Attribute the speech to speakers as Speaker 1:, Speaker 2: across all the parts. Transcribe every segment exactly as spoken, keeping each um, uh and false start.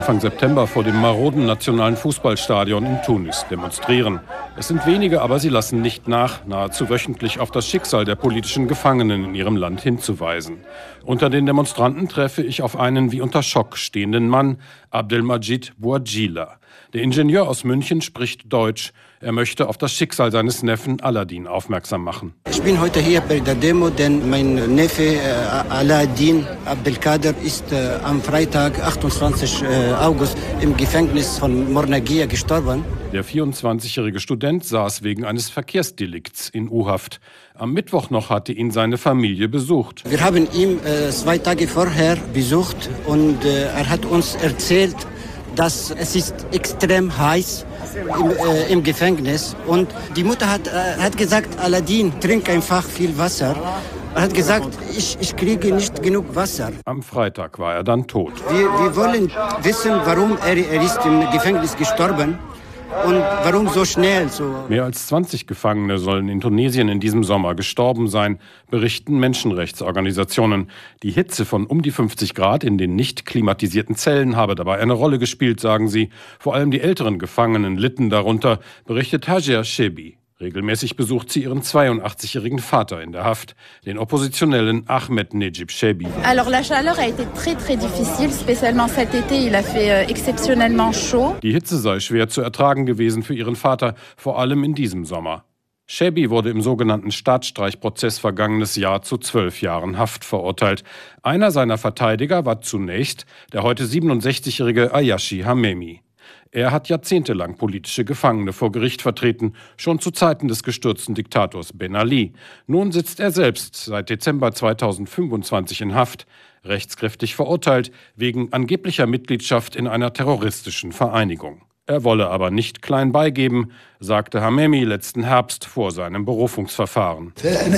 Speaker 1: Anfang September vor dem maroden nationalen Fußballstadion in Tunis demonstrieren. Es sind wenige, aber sie lassen nicht nach, nahezu wöchentlich auf das Schicksal der politischen Gefangenen in ihrem Land hinzuweisen. Unter den Demonstranten treffe ich auf einen wie unter Schock stehenden Mann, Abdelmajid Bouadjila. Der Ingenieur aus München spricht Deutsch. Er möchte auf das Schicksal seines Neffen Aladin aufmerksam machen.
Speaker 2: Ich bin heute hier bei der Demo, denn mein Neffe äh, Aladin Abdelkader ist äh, am Freitag, achtundzwanzigsten August, im Gefängnis von Mornagia gestorben.
Speaker 1: Der vierundzwanzigjährige Student saß wegen eines Verkehrsdelikts in U-Haft. Am Mittwoch noch hatte ihn seine Familie besucht.
Speaker 2: Wir haben ihn äh, zwei Tage vorher besucht und äh, er hat uns erzählt, dass es ist extrem heiß im, äh, im Gefängnis. Und die Mutter hat, äh, hat gesagt, Aladin, trink einfach viel Wasser. Er hat gesagt, ich, ich kriege nicht genug Wasser.
Speaker 1: Am Freitag war er dann tot.
Speaker 2: Wir, wir wollen wissen, warum er, er ist im Gefängnis gestorben. Und warum so schnell? So?
Speaker 1: Mehr als zwanzig Gefangene sollen in Tunesien in diesem Sommer gestorben sein, berichten Menschenrechtsorganisationen. Die Hitze von um die fünfzig Grad in den nicht klimatisierten Zellen habe dabei eine Rolle gespielt, sagen sie. Vor allem die älteren Gefangenen litten darunter, berichtet Hajer Shebi. Regelmäßig besucht sie ihren zweiundachtzigjährigen Vater in der Haft, den Oppositionellen Ahmed Nejib Shebi.
Speaker 3: Alors la chaleur a été très très difficile, spécialement cet été, il a fait exceptionnellement chaud.
Speaker 1: Die Hitze sei schwer zu ertragen gewesen für ihren Vater, vor allem in diesem Sommer. Shebi wurde im sogenannten Staatsstreichprozess vergangenes Jahr zu zwölf Jahren Haft verurteilt. Einer seiner Verteidiger war zunächst der heute siebenundsechzigjährige Ayashi Hamemi. Er hat jahrzehntelang politische Gefangene vor Gericht vertreten, schon zu Zeiten des gestürzten Diktators Ben Ali. Nun sitzt er selbst seit Dezember zweitausendfünfundzwanzig in Haft, rechtskräftig verurteilt wegen angeblicher Mitgliedschaft in einer terroristischen Vereinigung. Er wolle aber nicht klein beigeben, sagte Hamemi letzten Herbst vor seinem Berufungsverfahren.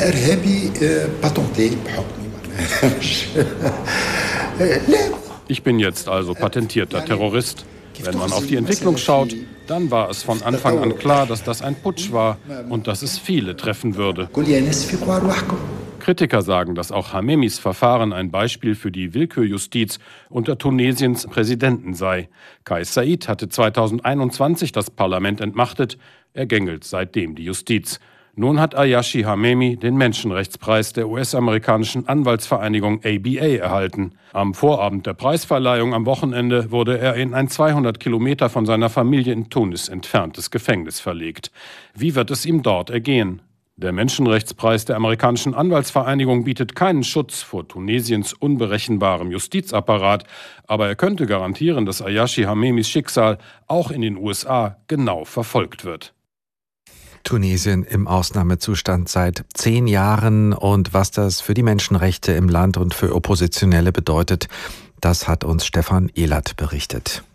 Speaker 1: Ich bin jetzt also patentierter Terrorist. Wenn man auf die Entwicklung schaut, dann war es von Anfang an klar, dass das ein Putsch war und dass es viele treffen würde. Kritiker sagen, dass auch Hamemis Verfahren ein Beispiel für die Willkürjustiz unter Tunesiens Präsidenten sei. Kais Saied hatte zweitausendeinundzwanzig das Parlament entmachtet, er gängelt seitdem die Justiz. Nun hat Ayashi Hamemi den Menschenrechtspreis der U S-amerikanischen Anwaltsvereinigung A B A erhalten. Am Vorabend der Preisverleihung am Wochenende wurde er in ein zweihundert Kilometer von seiner Familie in Tunis entferntes Gefängnis verlegt. Wie wird es ihm dort ergehen? Der Menschenrechtspreis der amerikanischen Anwaltsvereinigung bietet keinen Schutz vor Tunesiens unberechenbarem Justizapparat, aber er könnte garantieren, dass Ayashi Hamemis Schicksal auch in den U S A genau verfolgt wird.
Speaker 4: Tunesien im Ausnahmezustand seit zehn Jahren und was das für die Menschenrechte im Land und für Oppositionelle bedeutet, das hat uns Stefan Ehlert berichtet.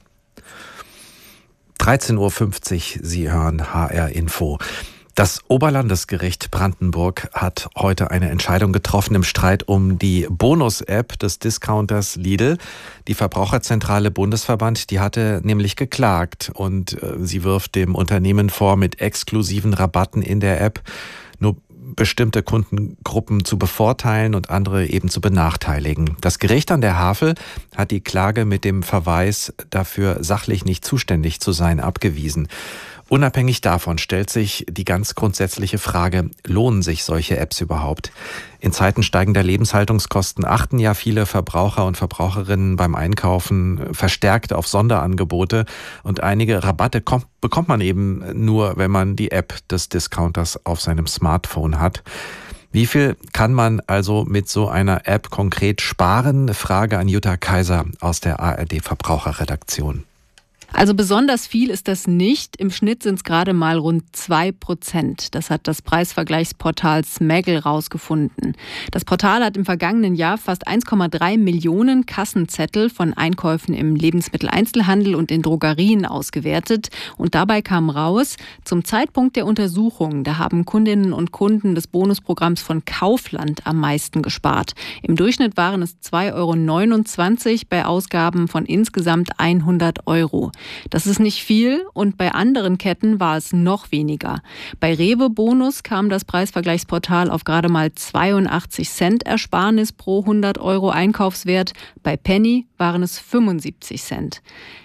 Speaker 4: dreizehn Uhr fünfzig, Sie hören H R Info. Das Oberlandesgericht Brandenburg hat heute eine Entscheidung getroffen im Streit um die Bonus-App des Discounters Lidl. Die Verbraucherzentrale Bundesverband, die hatte nämlich geklagt und äh, sie wirft dem Unternehmen vor, mit exklusiven Rabatten in der App nur bestimmte Kundengruppen zu bevorteilen und andere eben zu benachteiligen. Das Gericht an der Havel hat die Klage mit dem Verweis, dafür sachlich nicht zuständig zu sein, abgewiesen. Unabhängig davon stellt sich die ganz grundsätzliche Frage, lohnen sich solche Apps überhaupt? In Zeiten steigender Lebenshaltungskosten achten ja viele Verbraucher und Verbraucherinnen beim Einkaufen verstärkt auf Sonderangebote und einige Rabatte kommt, bekommt man eben nur, wenn man die App des Discounters auf seinem Smartphone hat. Wie viel kann man also mit so einer App konkret sparen? Frage an Jutta Kaiser aus der A R D Verbraucherredaktion.
Speaker 5: Also besonders viel ist das nicht. Im Schnitt sind es gerade mal rund zwei Prozent. Das hat das Preisvergleichsportal Smaggle rausgefunden. Das Portal hat im vergangenen Jahr fast eins Komma drei Millionen Kassenzettel von Einkäufen im Lebensmitteleinzelhandel und in Drogerien ausgewertet. Und dabei kam raus, zum Zeitpunkt der Untersuchung, da haben Kundinnen und Kunden des Bonusprogramms von Kaufland am meisten gespart. Im Durchschnitt waren es zwei Euro neunundzwanzig bei Ausgaben von insgesamt hundert Euro. Das ist nicht viel und bei anderen Ketten war es noch weniger. Bei Rewe Bonus kam das Preisvergleichsportal auf gerade mal zweiundachtzig Cent Ersparnis pro hundert Euro Einkaufswert. Bei Penny waren es fünfundsiebzig Cent.